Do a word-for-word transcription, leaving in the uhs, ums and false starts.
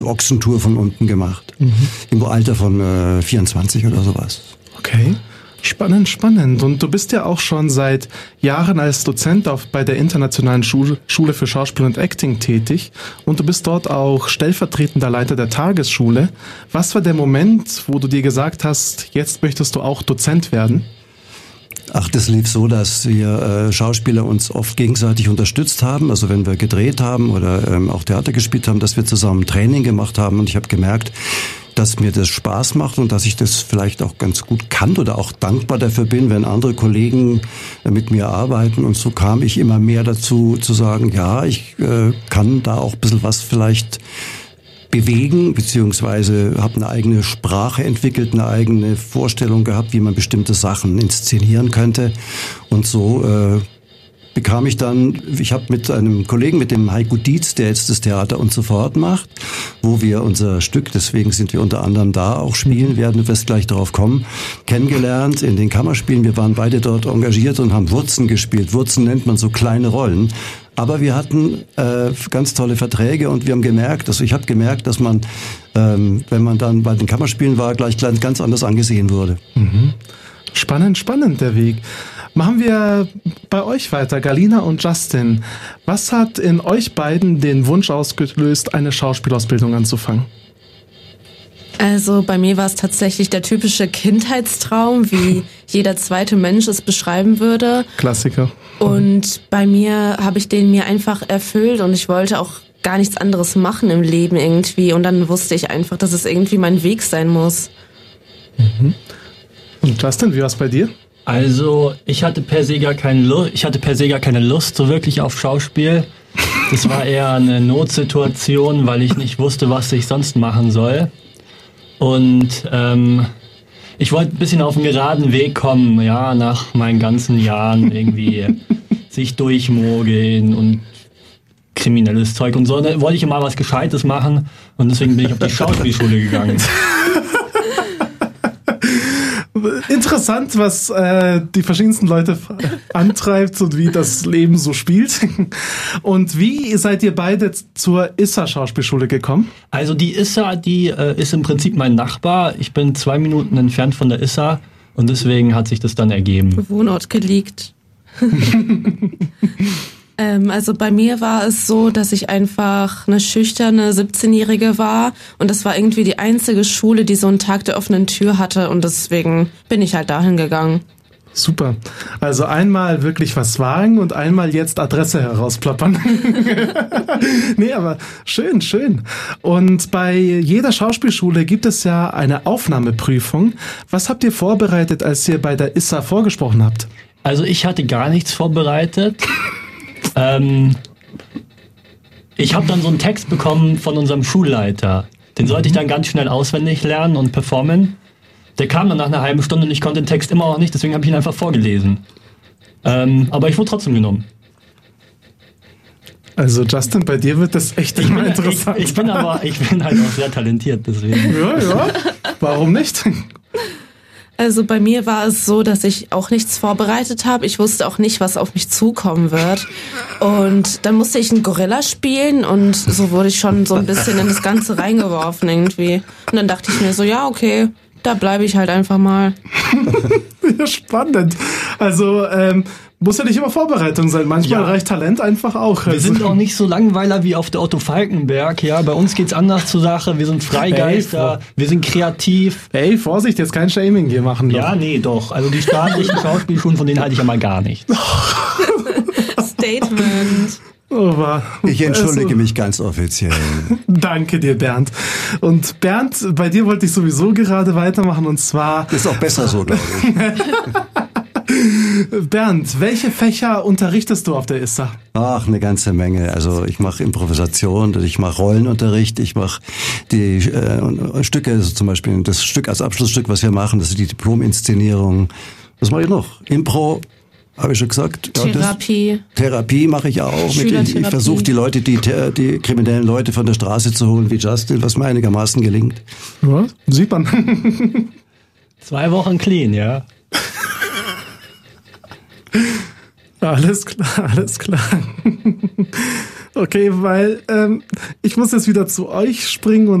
Ochsentour von unten gemacht. Mhm. Im Alter von äh, vierundzwanzig oder sowas. Okay. Spannend, spannend. Und du bist ja auch schon seit Jahren als Dozent auf, bei der Internationalen Schule, Schule für Schauspiel und Acting tätig. Und du bist dort auch stellvertretender Leiter der Tagesschule. Was war der Moment, wo du dir gesagt hast, jetzt möchtest du auch Dozent werden? Ach, das lief so, dass wir äh, Schauspieler uns oft gegenseitig unterstützt haben. Also wenn wir gedreht haben oder ähm, auch Theater gespielt haben, dass wir zusammen Training gemacht haben. Und ich habe gemerkt, dass mir das Spaß macht und dass ich das vielleicht auch ganz gut kann oder auch dankbar dafür bin, wenn andere Kollegen mit mir arbeiten. Und so kam ich immer mehr dazu zu sagen, ja, ich äh, kann da auch ein bisschen was vielleicht bewegen, beziehungsweise habe eine eigene Sprache entwickelt, eine eigene Vorstellung gehabt, wie man bestimmte Sachen inszenieren könnte. Und so äh, bekam ich dann, ich habe mit einem Kollegen, mit dem Heiko Dietz, der jetzt das Theater und so fort macht, wo wir unser Stück, deswegen sind wir unter anderem da auch spielen werden, du wirst gleich darauf kommen, kennengelernt in den Kammerspielen. Wir waren beide dort engagiert und haben Wurzen gespielt. Wurzen nennt man so kleine Rollen. Aber wir hatten äh, ganz tolle Verträge und wir haben gemerkt, also ich habe gemerkt, dass man, ähm, wenn man dann bei den Kammerspielen war, gleich ganz anders angesehen wurde. Mhm. Spannend, spannend der Weg. Machen wir bei euch weiter, Galina und Justin. Was hat in euch beiden den Wunsch ausgelöst, eine Schauspielausbildung anzufangen? Also bei mir war es tatsächlich der typische Kindheitstraum, wie jeder zweite Mensch es beschreiben würde. Klassiker. Und bei mir habe ich den mir einfach erfüllt und ich wollte auch gar nichts anderes machen im Leben irgendwie. Und dann wusste ich einfach, dass es irgendwie mein Weg sein muss. Mhm. Und Justin, wie war es bei dir? Also ich hatte per se gar keine Lust, ich hatte per se gar keine Lust so wirklich auf Schauspiel. Das war eher eine Notsituation, weil ich nicht wusste, was ich sonst machen soll. Und ähm, ich wollte ein bisschen auf den geraden Weg kommen, ja, nach meinen ganzen Jahren irgendwie sich durchmogeln und kriminelles Zeug und so. Da wollte ich immer was Gescheites machen und deswegen bin ich auf die Schauspielschule gegangen. Interessant, was äh, die verschiedensten Leute antreibt und wie das Leben so spielt. Und wie seid ihr beide zur Issa Schauspielschule gekommen? Also die Issa, die äh, ist im Prinzip mein Nachbar. Ich bin zwei Minuten entfernt von der Issa und deswegen hat sich das dann ergeben. Wohnort geleakt. ähm, also bei mir war es so, dass ich einfach eine schüchterne siebzehnjährige war und das war irgendwie die einzige Schule, die so einen Tag der offenen Tür hatte und deswegen bin ich halt dahin gegangen. Super. Also einmal wirklich was wagen und einmal jetzt Adresse herausplappern. Nee, aber schön, schön. Und bei jeder Schauspielschule gibt es ja eine Aufnahmeprüfung. Was habt ihr vorbereitet, als ihr bei der Issa vorgesprochen habt? Also ich hatte gar nichts vorbereitet. ähm, ich habe dann so einen Text bekommen von unserem Schulleiter. Den sollte ich dann ganz schnell auswendig lernen und performen. Der kam dann nach einer halben Stunde und ich konnte den Text immer noch nicht, deswegen habe ich ihn einfach vorgelesen. Ähm, aber ich wurde trotzdem genommen. Also Justin, bei dir wird das echt immer interessant. Ich, ich bin aber, ich bin halt auch sehr talentiert, deswegen. Ja, ja. Warum nicht? Also bei mir war es so, dass ich auch nichts vorbereitet habe. Ich wusste auch nicht, was auf mich zukommen wird. Und dann musste ich einen Gorilla spielen und so wurde ich schon so ein bisschen in das Ganze reingeworfen irgendwie. Und dann dachte ich mir so, ja, okay, da bleibe ich halt einfach mal. Ja, spannend. Also ähm, muss ja nicht immer Vorbereitung sein. Manchmal ja. reicht Talent einfach auch. Wir also. sind auch nicht so Langweiler wie auf der Otto Falckenberg. Ja, bei uns geht's anders zur Sache. Wir sind Freigeister, Ey, wir sind kreativ. Ey, Vorsicht, jetzt kein Shaming hier machen. Doch. Ja, nee, doch. Also die staatlichen Schauspielschulen, von denen halte ich ja mal gar nichts. Statement. Oh, war. Ich entschuldige also, mich ganz offiziell. Danke dir, Bernd. Und Bernd, bei dir wollte ich sowieso gerade weitermachen und zwar... Ist auch besser so, glaube ich. Bernd, welche Fächer unterrichtest du auf der Issa? Ach, eine ganze Menge. Also ich mache Improvisation, ich mache Rollenunterricht, ich mache die äh, Stücke, also zum Beispiel das Stück als Abschlussstück, was wir machen, das ist die Diplominszenierung. Was mache ich noch? Impro. Habe ich schon gesagt? Therapie. Ja, Therapie mache ich auch. Mit, ich ich versuche die Leute, die, die kriminellen Leute von der Straße zu holen, wie Justin, was mir einigermaßen gelingt. Ja, sieht man. Zwei Wochen clean, ja. Alles klar, alles klar. Okay, weil ähm, ich muss jetzt wieder zu euch springen und